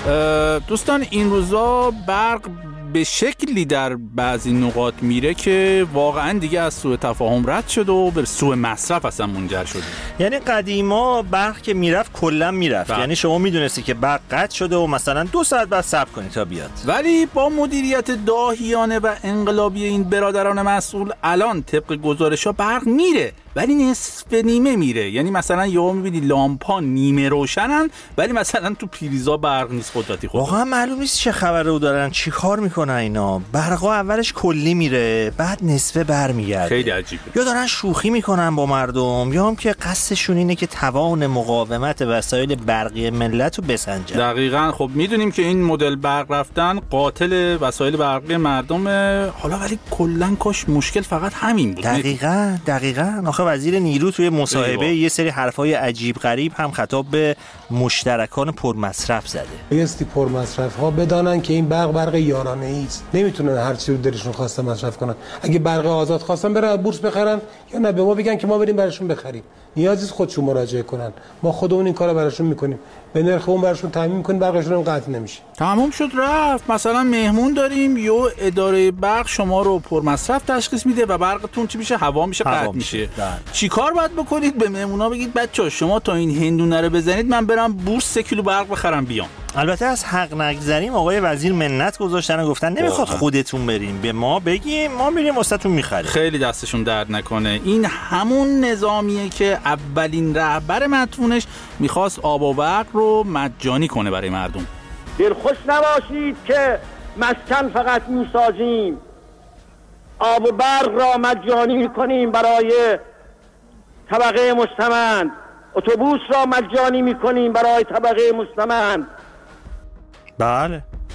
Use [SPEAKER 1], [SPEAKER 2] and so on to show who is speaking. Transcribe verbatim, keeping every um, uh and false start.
[SPEAKER 1] دوستان این روزا برق به شکلی در بعضی نقاط میره که واقعا دیگه از سوء تفاهم رد شده و به سوء مصرف اصلا منجر شده.
[SPEAKER 2] یعنی قدیما برق که میرفت کلا میرفت، یعنی شما میدونستی که برق قطع شده و مثلا دو ساعت بعد صبر کنی تا بیاد.
[SPEAKER 1] ولی با مدیریت داهیانه و انقلابی این برادران مسئول الان طبق گزارش‌ها برق میره ولی نصف نیمه میره. یعنی مثلا یهو میبینی لامپا نیمه روشنن ولی مثلا تو پریزا برق نیست قدرتی خود.
[SPEAKER 2] واقعا معلوم نیست چه خبره دارن، چی کار میکنن اینا. برقا اولش کلی میره بعد نصفه برمیگرده.
[SPEAKER 1] خیلی عجیبه.
[SPEAKER 2] یا دارن شوخی میکنن با مردم یا هم که قصدشون اینه که توان مقاومت وسایل برقی ملت رو بسنجن.
[SPEAKER 1] دقیقاً. خب میدونیم که این مدل برق رفتن قاتل وسایل برقی مردمه. حالا ولی کلا کاش مشکل فقط همین بود.
[SPEAKER 2] دقیقاً دقیقاً. آخه وزیر نیرو توی مصاحبه یه سری حرفای عجیب غریب هم خطاب به مشترکان پرمصرف زده.
[SPEAKER 3] بایستی پرمصرف ها بدانن که این برق برق یارانه ای است. نمیتونن هر چی رو دلشون خواسته مصرف کنن. اگه برق آزاد خواستن برن بورس بخرن یا نه به ما بگن که ما بریم براشون بخریم. نیازی نیست خودشون مراجعه کنن. ما خودمون این کارو براشون میکنیم. به نرخ اون براشون تامین میکنیم، برقشون هم قطع نمیشه.
[SPEAKER 1] تمام شد رفت. مثلا مهمون داریم یا اداره برق شما رو پرمصرف تشخیص میده و برقتون چی میشه؟ هوا میشه، قطع میشه. چیکار باید بکنید؟ به مهمونا بگید بچه‌ها شما تا این هندونه رو بزنید من برم بورس سه کیلو برق بخرم بیام.
[SPEAKER 2] البته از حق نگذریم. آقای وزیر منت گذاشتن و گفتن نمیخواد خودتون بریم، به ما بگیم ما میریم واسهتون میخریم.
[SPEAKER 1] خیلی دستشون درد نکنه. این همون نظامیه که اولین رهبر مدفونش میخواست آب و برق رو مجانی کنه برای مردم.
[SPEAKER 4] دلخوش نباشید که مسکن فقط میسازیم، آب و برق را مجانی میکنیم برای طبقه مستمند، اتوبوس را مجانی میکنیم برای طبقه مستمند.
[SPEAKER 2] بله